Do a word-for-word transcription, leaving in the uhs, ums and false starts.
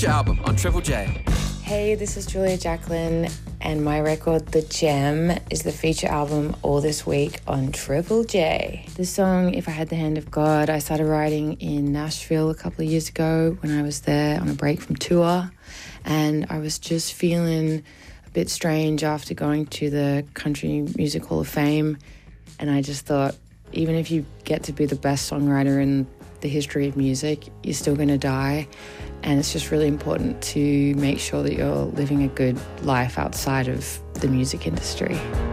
Album on Triple J. Hey, this is Julia Jacqueline, and my record, The Gem, is the feature album all this week on Triple J. The song, If I Had the Hand of God, I started writing in Nashville a couple of years ago when I was there on a break from tour, and I was just feeling a bit strange after going to the Country Music Hall of Fame, and I just thought, even if you get to be the best songwriter in the history of music, you're still going to die. And it's just really important to make sure that you're living a good life outside of the music industry.